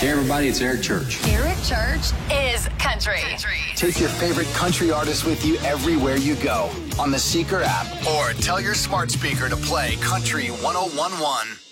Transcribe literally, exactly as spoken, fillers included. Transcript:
Hey everybody, it's Eric Church. Eric Church is country. Take your favorite country artist with you everywhere you go on the Seeker app, or tell your smart speaker to play Country one oh one one.